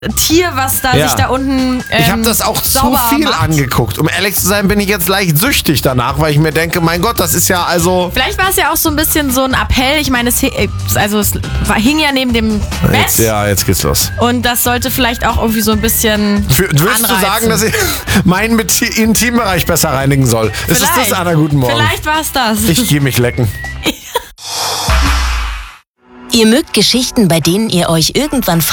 Tier, was da sich da unten ich habe das auch zu viel angeguckt. Um ehrlich zu sein, bin ich jetzt leicht süchtig danach, weil ich mir denke, mein Gott, das ist ja also... Vielleicht war es ja auch so ein bisschen so ein Appell. Ich meine, es hing ja neben dem Bett. Jetzt geht's los. Und das sollte vielleicht auch irgendwie so ein bisschen Würdest du sagen, dass ich meinen Intimbereich besser reinigen soll? Ist es das, Anna? Guten Morgen. Vielleicht war es das. Ich gehe mich lecken. Ihr mögt Geschichten, bei denen ihr euch irgendwann